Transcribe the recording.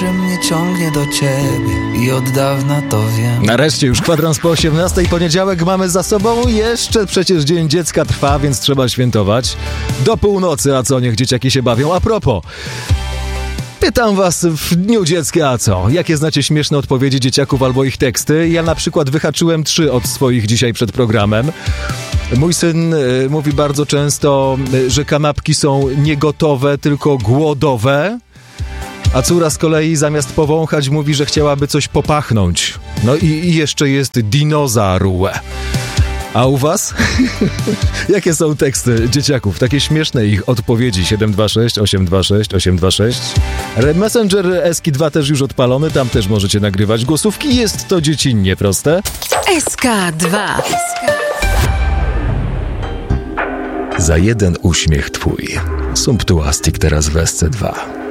że mnie ciągnie do ciebie i od dawna to wiem. Nareszcie już 7:15, poniedziałek mamy za sobą. Jeszcze przecież Dzień Dziecka trwa, więc trzeba świętować do północy, a co, niech dzieciaki się bawią. A propos, pytam was w Dniu Dziecka, a co? Jakie znacie śmieszne odpowiedzi dzieciaków albo ich teksty? Ja na przykład wyhaczyłem 3 od swoich dzisiaj przed programem. Mój syn mówi bardzo często, że kanapki są nie gotowe, tylko głodowe. A córa z kolei zamiast powąchać mówi, że chciałaby coś popachnąć. No i jeszcze jest dinozaur. A u was? Jakie są teksty dzieciaków? Takie śmieszne ich odpowiedzi. 726 826 826. Messenger SK2 też już odpalony, tam też możecie nagrywać głosówki. Jest to dziecinnie proste. SK2. Za jeden uśmiech twój. Sumptuastik teraz w SC2.